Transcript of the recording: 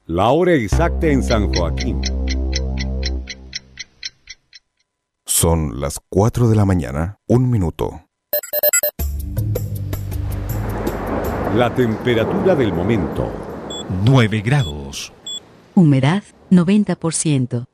La hora exacta en San Joaquín. Son las 4 de la mañana, 1 minuto. La temperatura del momento. 9 grados. Humedad 90%.